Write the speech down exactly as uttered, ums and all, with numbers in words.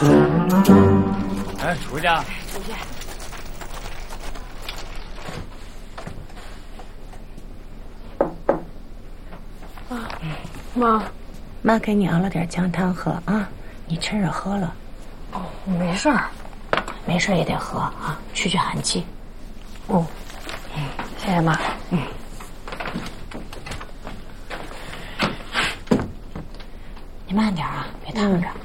哎，出去。 出去。啊，妈， 妈给你熬了点姜汤喝啊，你趁热喝了。 哦，没事儿， 没事也得喝啊，驱驱寒气。 哦，嗯，谢谢妈。嗯。 你慢点啊，别烫着。嗯